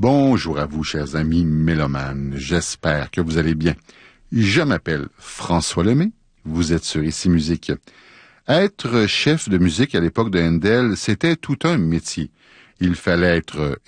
Bonjour à vous, chers amis mélomanes. J'espère que vous allez bien. Je m'appelle François Lemay. Vous êtes sur Ici Musique. Être chef de musique à l'époque de Handel, c'était tout un métier. Il fallait être